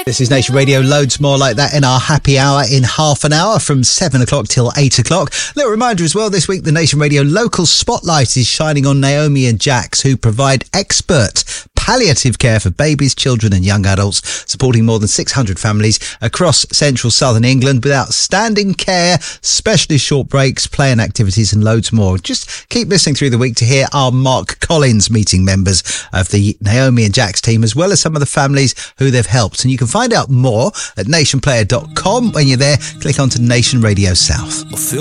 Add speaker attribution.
Speaker 1: This is Nation Radio. Loads more like that in our happy hour in half an hour from 7 o'clock till 8 o'clock. Little reminder as well, this week the Nation Radio local spotlight is shining on Naomi and Jax, who provide expert palliative care for babies, children and young adults, supporting more than 600 families across central southern England with outstanding care, specialist short breaks, play and activities and loads more. Just keep listening through the week to hear our Mark Collins meeting members of the Naomi and Jax team, as well as some of the families who they've helped. And you can find out more at nationplayer.com. When you're there, click onto Nation Radio South.